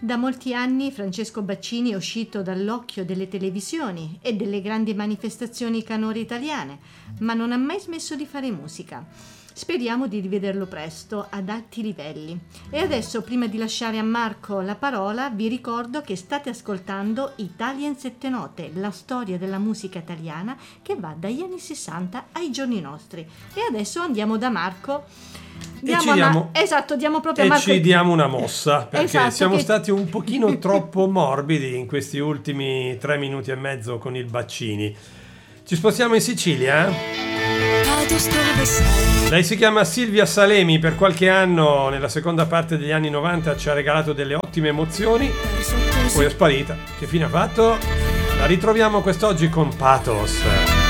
Da molti anni Francesco Baccini è uscito dall'occhio delle televisioni e delle grandi manifestazioni canore italiane, ma non ha mai smesso di fare musica. Speriamo di rivederlo presto ad alti livelli. E adesso, prima di lasciare a Marco la parola, vi ricordo che state ascoltando Italia in 7 note, la storia della musica italiana che va dagli anni 60 ai giorni nostri. E adesso andiamo da Marco. Diamo proprio a Marco. Ci diamo una mossa, perché esatto, siamo stati un pochino troppo morbidi in questi ultimi 3 minuti e mezzo con il Baccini. Ci spostiamo in Sicilia? Lei si chiama Silvia Salemi, per qualche anno nella seconda parte degli anni 90 ci ha regalato delle ottime emozioni, poi è sparita. Che fine ha fatto? La ritroviamo quest'oggi con Pathos.